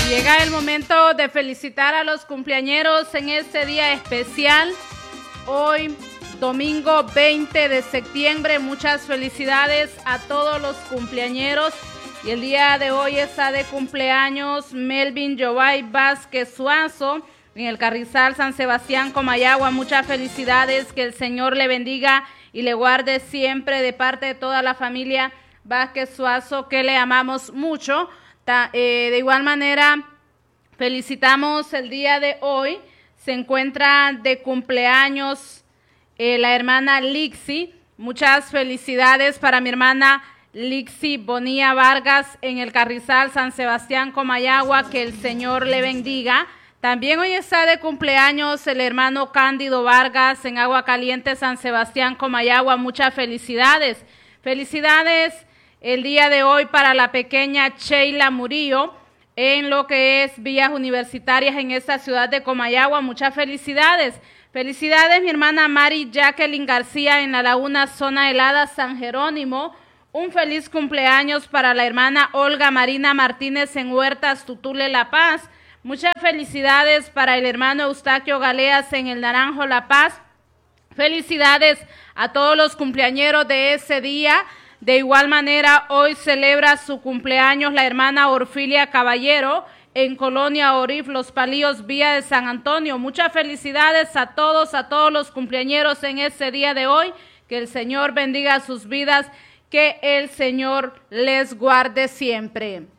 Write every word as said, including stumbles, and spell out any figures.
Llega el momento de felicitar a los cumpleañeros en este día especial. Hoy, domingo veinte de septiembre, muchas felicidades a todos los cumpleañeros. Y el día de hoy está de cumpleaños Melvin Jovay Vázquez Suazo en el Carrizal San Sebastián, Comayagua. Muchas felicidades, que el Señor le bendiga y le guarde siempre de parte de toda la familia Vázquez Suazo, que le amamos mucho. Ta, eh, de igual manera, felicitamos el día de hoy. Se encuentra de cumpleaños eh, la hermana Lixi. Muchas felicidades para mi hermana Lixi Bonilla Vargas en el Carrizal San Sebastián, Comayagua. Que el Señor le bendiga. También hoy está de cumpleaños el hermano Cándido Vargas en Agua Caliente, San Sebastián, Comayagua. Muchas felicidades. Felicidades el día de hoy para la pequeña Sheila Murillo en lo que es vías universitarias en esta ciudad de Comayagua. Muchas felicidades. Felicidades mi hermana Mari Jacqueline García en La Laguna, zona helada, San Jerónimo. Un feliz cumpleaños para la hermana Olga Marina Martínez en Huertas, Tutule, La Paz. Muchas felicidades para el hermano Eustaquio Galeas en el Naranjo, La Paz. Felicidades a todos los cumpleañeros de ese día. De igual manera, hoy celebra su cumpleaños la hermana Orfilia Caballero en Colonia Orif, Los Palillos, Vía de San Antonio. Muchas felicidades a todos, a todos los cumpleañeros en ese día de hoy. Que el Señor bendiga sus vidas, que el Señor les guarde siempre.